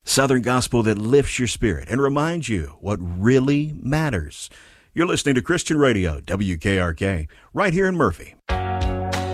Southern gospel that lifts your spirit and reminds you what really matters. You're listening to Christian Radio, WKRK, right here in Murphy.